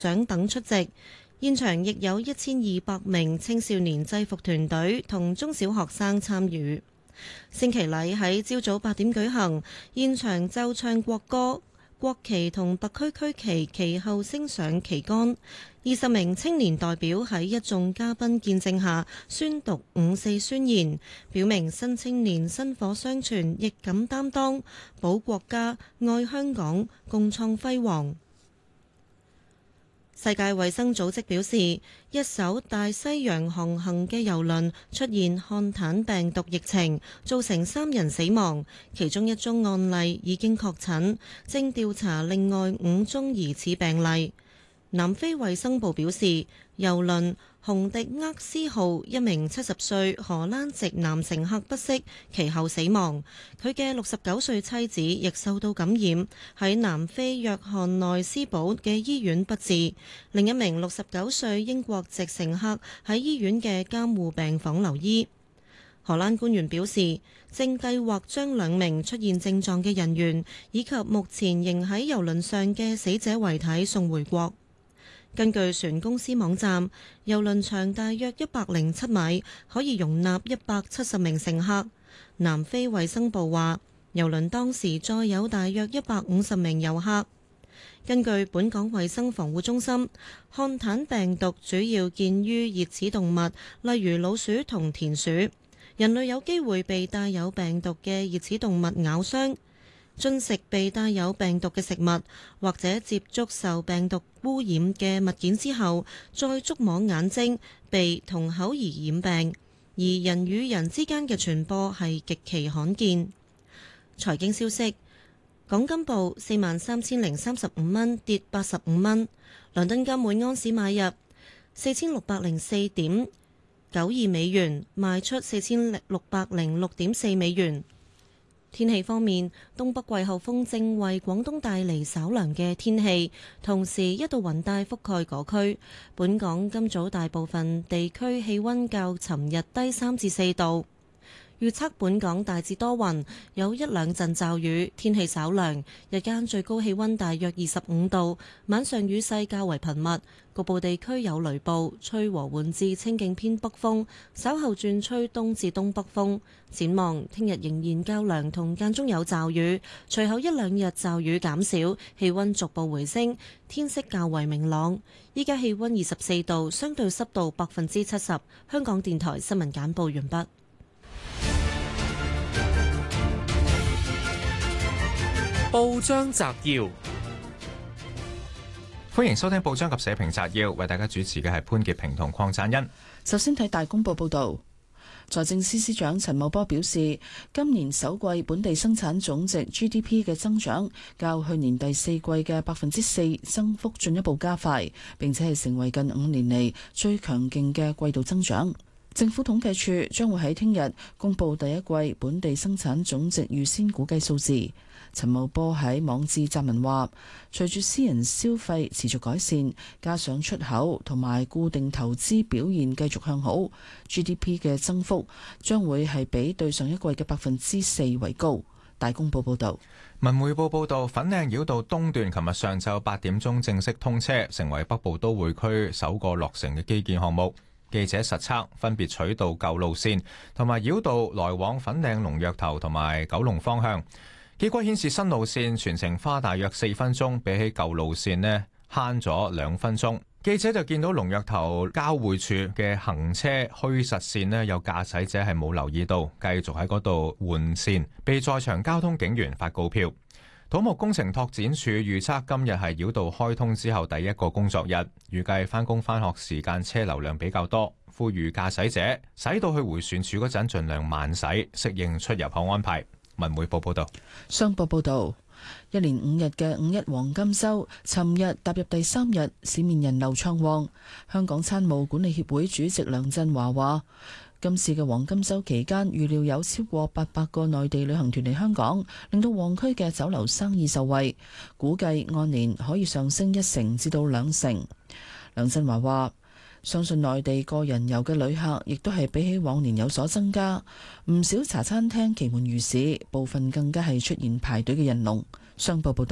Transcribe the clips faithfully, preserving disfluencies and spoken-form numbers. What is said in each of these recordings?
長等出席。現場亦有一千二百名青少年制服團隊同中小學生參與。升旗禮喺朝早八點舉行，現場奏唱國歌，國旗同特區區旗其後升上旗杆。二十名青年代表喺一眾嘉賓見證下宣讀五四宣言，表明新青年薪火相傳，亦敢擔當，保國家、愛香港，共創輝煌。世界衛生組織表示，一艘大西洋航行嘅郵輪出現漢坦病毒疫情，造成三人死亡，其中一宗案例已經確診，正調查另外五宗疑似病例。南非衛生部表示，郵輪洪迪厄斯號一名七十歲荷蘭籍男乘客不適，其後死亡。佢嘅六十九歲妻子亦受到感染，喺南非約翰內斯堡嘅醫院不治。另一名六十九歲英國籍乘客喺醫院嘅監護病房留醫。荷蘭官員表示，正計劃將兩名出現症狀嘅人員以及目前仍喺郵輪上嘅死者遺體送回國。根據船公司網站，郵輪長大約一百零七米，可以容納一百七十名乘客。南非衛生部話，郵輪當時載有大約一百五十名遊客。根據本港衛生防護中心，漢坦病毒主要見於熱齒動物，例如老鼠同田鼠。人類有機會被帶有病毒嘅熱齒動物咬傷。進食被帶有病毒嘅食物，或者接觸受病毒污染嘅物件之後，再觸摸眼睛、鼻同口而染病，而人與人之間嘅傳播係極其罕見。財經消息，港金報四萬三千零三十五蚊，跌八十五蚊。倫敦金每安士買入四千六百零四點九二美元，賣出四千六百零六點四美元。天氣方面，東北季候風正為廣東帶嚟稍涼嘅天氣，同時一道雲帶覆蓋嗰區。本港今早大部分地區氣溫較尋日低三至四度。預測本港大致多雲，有一兩陣驟雨，天氣稍涼，日間最高氣溫大約二十五度，晚上雨勢較為頻密，局部地區有雷暴，吹和緩至清勁偏北風，稍後轉吹東至東北風。展望聽日仍然較涼同間中有驟雨，隨後一兩日驟雨減少，氣溫逐步回升，天色較為明朗。依家氣溫二十四度，相對濕度百分之七十。香港電台新聞簡報完畢。 報章摘要， 歡迎收聽報章及社評摘要，為大家主持嘅係潘潔平同鄺贊恩。 首先睇大公報報道，財政司司長陳茂波表示，今年首季本地生產總值 G D P 嘅增長較去年第四季嘅百分之四增幅進一步加快，並且係成為近五年嚟最強勁嘅季度增長。政府統計處將會喺聽日公布第一季本地生產總值預先估計數字。陳茂波喺網誌撰文話，隨住私人消費持續改善，加上出口同埋固定投資表現繼續向好 ，G D P 嘅增幅將會係比對上一季嘅百分之四為高。大公報報道。 文匯報報道，粉嶺繞道東段琴日上晝八點鐘正式通車，成為北部都會區首個落成嘅基建項目。記者實測，分別取道舊路線同埋繞道來往粉嶺龍躍頭同埋九龍方向。結果顯示新路線全程花大約四分鐘，比起舊路線呢慳咗兩分鐘。記者就見到龍躍頭交匯處嘅行車虛實線呢，有駕駛者係冇留意到，繼續喺嗰度換線，被在場交通警員發告票。土木工程拓展署預測今日係繞道開通之後第一個工作日，預計返工返學時間車流量比較多，呼籲駕駛者駛到去迴旋處嗰陣盡量慢駛，適應出入口安排。文匯報報道。 商報報道，一連五日嘅五一黃金週，尋日踏入第三日，市面人流暢旺。香港餐務管理協會主席梁振華話，今次嘅黃金週期間，預料有超過八百個內地旅行團嚟香港，令到旺區嘅酒樓生意受惠，估計按年可以上升一成至到兩成。梁振華話，相信內地個人遊嘅旅客亦都係比起往年有所增加，唔少茶餐廳其門如市，部分更加係出現排隊嘅人龍。商報報道。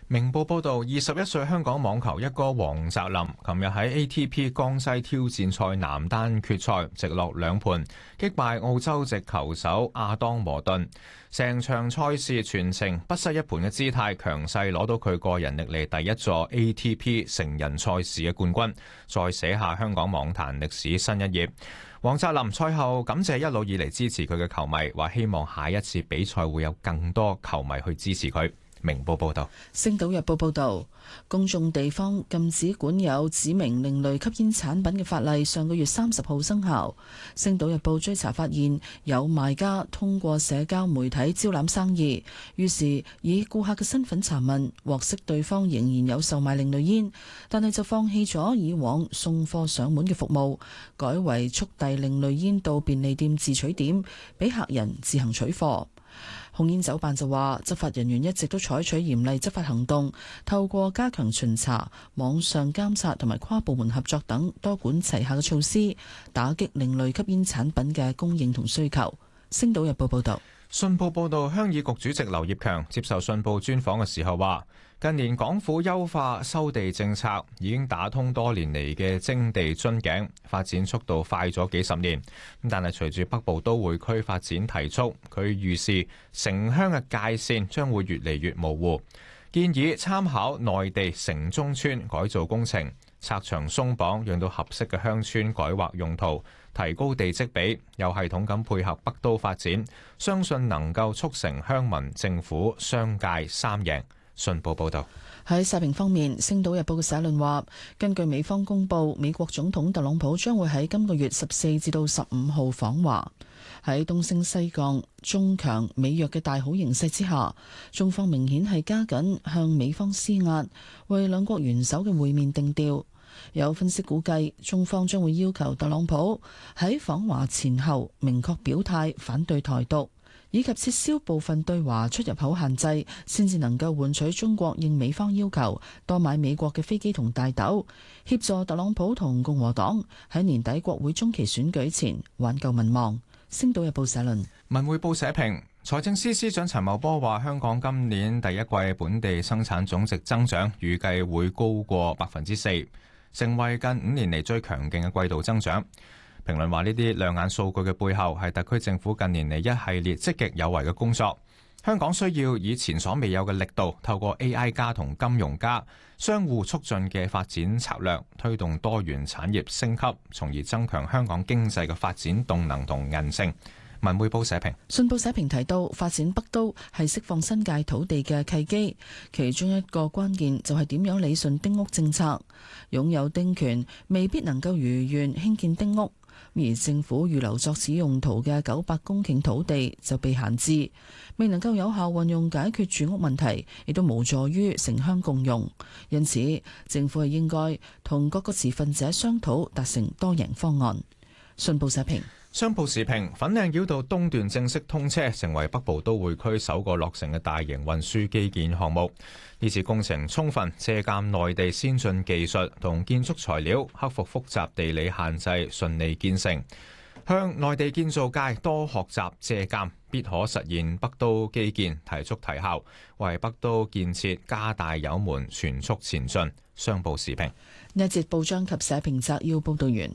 明報報導，二十一歲香港網球一哥黃澤林，琴日喺 A T P 江西挑戰賽男單決賽，直落兩盤擊敗澳洲籍球手亞當摩頓，成場賽事全程不失一盤嘅姿態，強勢攞到佢個人歷嚟第一座 A T P 成人賽事嘅冠軍，再寫下香港網壇歷史新一頁。黃澤林賽後感謝一路以嚟支持佢嘅球迷，話希望下一次比賽會有更多球迷去支持佢。明報報道。 星島日報報道，公眾地方禁止管有指明另類吸煙產品嘅法例上個月三十號生效。星島日報追查發現，有賣家通過社交媒體招攬生意，於是以顧客嘅身份查問，獲悉對方仍然有售賣另類煙，但係就放棄咗以往送貨上門嘅服務，改為速遞另類煙到便利店自取點，俾客人自行取貨。控煙酒辦就話，執法人員一直都採取嚴厲執法行動，透過加強巡查、網上監察同埋跨部門合作等多管齊下嘅措施，打擊另類吸煙產品嘅供應同需求。星島日報報道。 信報報導，鄉議局主席劉業強接受信報專訪嘅時候話，近年港府優化收地政策，已經打通多年嚟嘅徵地樽頸，發展速度快咗幾十年。但係隨住北部都會區發展提速，佢預示城鄉嘅界線將會越嚟越模糊，建議參考內地城中村改造工程，拆牆鬆綁，讓到合適嘅鄉村改劃用途，提高地積比，有系統咁配合北都發展，相信能夠促成鄉民、政府、商界三贏。信報報導。 喺社評方面，《星島日報》嘅社論話，根據美方公佈，美國總統特朗普將會喺今個月十四至到十五號訪華。喺東升西降、中強美弱嘅大好形勢之下，中方明顯係加緊向美方施壓，為兩國元首嘅會面定調。有分析估計，中方將會要求特朗普喺訪華前後明確表態反對台獨，以及撤銷部分對華出入口限制，先至能夠換取中國應美方要求多買美國嘅飛機同大豆，協助特朗普同共和黨喺年底國會中期選舉前挽救民望。星島日報社論。 文匯報社評，財政司司長陳茂波話，香港今年第一季本地生產總值增長預計會高過百分之四，成為近五年嚟最強勁嘅季度增長。評論話，呢啲亮眼數據嘅背後係特區政府近年嚟一系列積極有為嘅工作。香港需要以前所未有嘅力度，透過 A I 加同金融加相互促進嘅發展策略，推動多元產業升級，從而增強香港經濟嘅發展動能同韌性。文匯報社評。 信報社評提到，發展北都係釋放新界土地嘅契機，其中一個關鍵就係點樣理順丁屋政策。擁有丁權未必能夠如願興建丁屋，而政府預留作此用途嘅九百公頃土地就被閒置，未能夠有效運用解決住屋問題，亦都無助於城鄉共用。因此，政府係應該同各個持份者商討，達成多贏方案。信報社評。 商報時評，粉嶺繞道東段正式通車，成為北部都會區首個落成嘅大型運輸基建項目。呢次工程充分借鑑內地先進技術同建築材料，克服複雜地理限制，順利建成。向內地建造界多學習借鑑，必可實現北都基建提速提效，為北都建設加大油門，全速前進。商報時評。 呢一節報章及社評摘要報道完。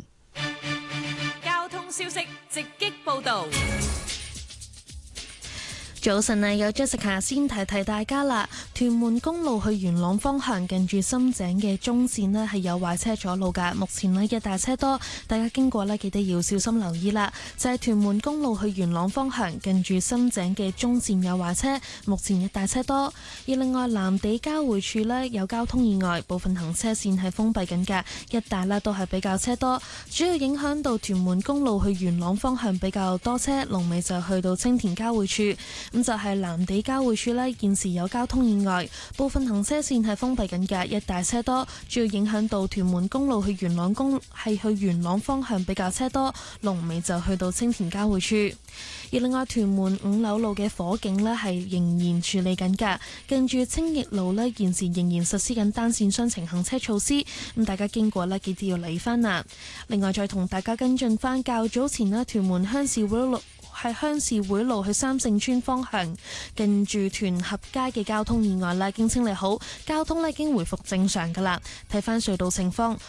消息直擊報道。 早晨啊，有 Jessica 先提提大家啦。屯門公路去元朗方向近住深井嘅中線呢係有壞車阻路噶，目前呢一大車多，大家經過呢記得要小心留意啦。就係屯門公路去元朗方向近住深井嘅中線有壞車，目前一大車多。而另外藍地交匯處呢有交通意外，部分行車線係封閉緊噶，一帶呢都係比較車多，主要影響到屯門公路去元朗方向比較多車，龍尾就去到青田交匯處。咁就係藍地交匯處呢，現時有交通意外，部分行車線係封閉緊嘅，一大車多，主要影響到屯門公路去元朗公係去元朗方向比較車多，龍尾就去到青田交匯處。而另外屯門五樓路嘅火警呢係仍然處理緊㗎，近住青翼路呢現時仍然實施緊單線雙程行車措施，咁大家經過呢記得要理翻啦。另外再同大家跟進翻較早前呢屯門鄉事會路係鄉事會路去三聖村方向，近住屯合街嘅交通意外啦，已經清理好，交通咧已經回復正常噶啦。睇翻隧道情況，